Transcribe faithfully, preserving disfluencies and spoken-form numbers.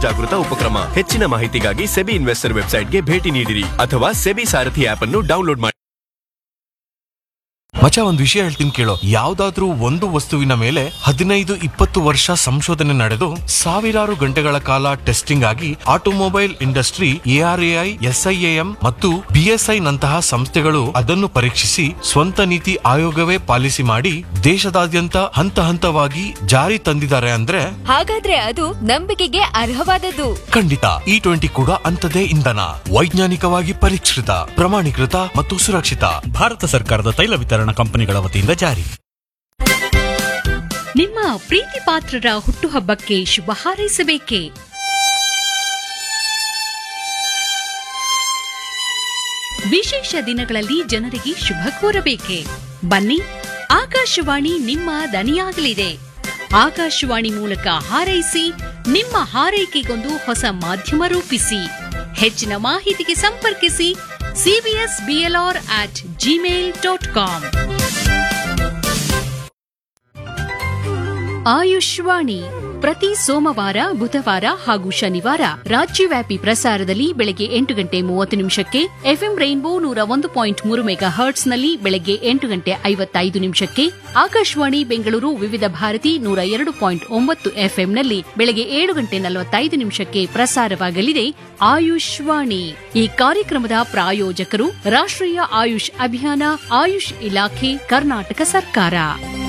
ಜಾಗೃತ ಉಪಕ್ರಮ. ಹೆಚ್ಚಿನ ಮಾಹಿತಿಗಾಗಿ ಸೆಬಿ ಇನ್ವೆಸ್ಟರ್ ವೆಬ್ಸೈಟ್ಗೆ ಭೇಟಿ ನೀಡಿರಿ ಅಥವಾ ಸೆಬಿ ಸಾರಥಿ ಆಪ್ ಅನ್ನು ಡೌನ್ಲೋಡ್ ಮಾಡಿ. ಮಚ, ಒಂದ್ ವಿಷಯ ಹೇಳ್ತೀನಿ ಕೇಳೋ. ಯಾವ್ದಾದ್ರೂ ಒಂದು ವಸ್ತುವಿನ ಮೇಲೆ ಹದಿನೈದು ಇಪ್ಪತ್ತು ವರ್ಷ ಸಂಶೋಧನೆ ನಡೆದು ಸಾವಿರಾರು ಗಂಟೆಗಳ ಕಾಲ ಟೆಸ್ಟಿಂಗ್ ಆಗಿ ಆಟೋಮೊಬೈಲ್ ಇಂಡಸ್ಟ್ರಿ, ಎಆರ್ಎಐ, ಎಸ್ಐಎಎಂ ಮತ್ತು ಬಿಎಸ್ಐ ನಂತಹ ಸಂಸ್ಥೆಗಳು ಅದನ್ನು ಪರೀಕ್ಷಿಸಿ ಸ್ವಂತ ನೀತಿ ಆಯೋಗವೇ ಪಾಲಿಸಿ ಮಾಡಿ ದೇಶದಾದ್ಯಂತ ಹಂತ ಹಂತವಾಗಿ ಜಾರಿ ತಂದಿದ್ದಾರೆ ಅಂದ್ರೆ ಹಾಗಾದ್ರೆ ಅದು ನಂಬಿಕೆಗೆ ಅರ್ಹವಾದದ್ದು. ಖಂಡಿತ. ಇ ಟ್ವೆಂಟಿ ಕೂಡ ಅಂಥದೇ ಇಂಧನ, ವೈಜ್ಞಾನಿಕವಾಗಿ ಪರೀಕ್ಷಿತ, ಪ್ರಮಾಣೀಕೃತ ಮತ್ತು ಸುರಕ್ಷಿತ. ಭಾರತ ಸರ್ಕಾರದ ತೈಲ ವಿತರಣಾ ಕಂಪನಿಗಳ ವತಿಯಿಂದ ಜಾರಿ. ನಿಮ್ಮ ಪ್ರೀತಿ ಪಾತ್ರರ ಹುಟ್ಟುಹಬ್ಬಕ್ಕೆ ಶುಭ ಹಾರೈಸಬೇಕೆ? ವಿಶೇಷ ದಿನಗಳಲ್ಲಿ ಜನರಿಗೆ ಶುಭ ಕೋರಬೇಕೆ? ಬನ್ನಿ, ಆಕಾಶವಾಣಿ ನಿಮ್ಮ ದನಿಯಾಗಲಿದೆ. ಆಕಾಶವಾಣಿ ಮೂಲಕ ಹಾರೈಸಿ, ನಿಮ್ಮ ಹಾರೈಕೆಗೊಂದು ಹೊಸ ಮಾಧ್ಯಮ ರೂಪಿಸಿ. ಹೆಚ್ಚಿನ ಮಾಹಿತಿಗೆ ಸಂಪರ್ಕಿಸಿ CBS BLR at Gmail dot com. Ayushvani ಪ್ರತಿ ಸೋಮವಾರ, ಬುಧವಾರ ಹಾಗೂ ಶನಿವಾರ ರಾಜ್ಯವ್ಯಾಪಿ ಪ್ರಸಾರದಲ್ಲಿ ಬೆಳಗ್ಗೆ ಎಂಟು ಗಂಟೆ ಮೂವತ್ತು ನಿಮಿಷಕ್ಕೆ, ಎಫ್ಎಂ ರೈನ್ಬೋ ನೂರ ಒಂದು ಪಾಯಿಂಟ್ ಮೂರು ಮೆಗಾ ಹರ್ಟ್ಸ್ನಲ್ಲಿ ಬೆಳಗ್ಗೆ ಎಂಟು ಗಂಟೆ ಐವತ್ತೈದು ನಿಮಿಷಕ್ಕೆ, ಆಕಾಶವಾಣಿ ಬೆಂಗಳೂರು ವಿವಿಧ ಭಾರತಿ ನೂರ ಎರಡು ಪಾಯಿಂಟ್ ಒಂಬತ್ತು ಎಫ್ಎಂನಲ್ಲಿ ಬೆಳಗ್ಗೆ ಏಳು ಗಂಟೆ ನಲವತ್ತೈದು ನಿಮಿಷಕ್ಕೆ ಪ್ರಸಾರವಾಗಲಿದೆ ಆಯುಷ್ವಾಣಿ. ಈ ಕಾರ್ಯಕ್ರಮದ ಪ್ರಾಯೋಜಕರು ರಾಷ್ಟ್ರೀಯ ಆಯುಷ್ ಅಭಿಯಾನ, ಆಯುಷ್ ಇಲಾಖೆ, ಕರ್ನಾಟಕ ಸರ್ಕಾರ.